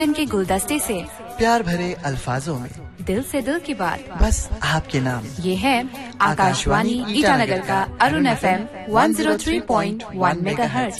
इनके गुलदस्ते से प्यार भरे अल्फाजों में दिल से दिल की बात, बस आपके नाम। ये है आकाशवाणी ईटानगर का अरुण FM 103.1 मेगाहर्ट्ज।